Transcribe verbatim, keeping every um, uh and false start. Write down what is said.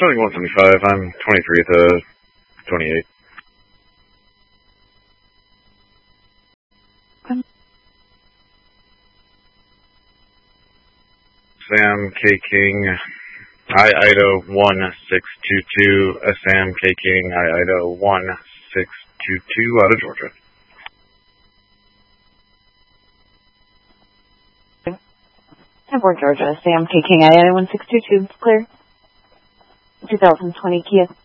Starting one seventy-five, I'm twenty-three to twenty-eight. Okay. Sam K. King, I Ido one six two two, Sam K. King, I Ido one six two two, out of Georgia. Airport, Georgia, Sam K. King, I Ido one six two two, clear. two thousand twenty Kia.